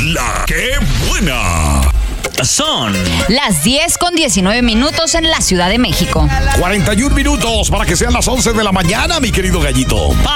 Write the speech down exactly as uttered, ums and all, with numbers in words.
La que buena. Son las diez con diecinueve minutos en la Ciudad de México. cuarenta y un minutos para que sean las once de la mañana, mi querido gallito.